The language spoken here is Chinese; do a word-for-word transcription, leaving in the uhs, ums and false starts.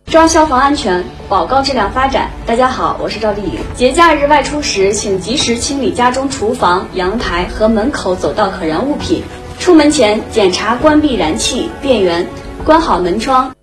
抓消防安全，保高质量发展。大家好，我是赵丽颖。节假日外出时，请及时清理家中厨房、阳台和门口走道可燃物品。出门前检查关闭燃气、电源，关好门窗。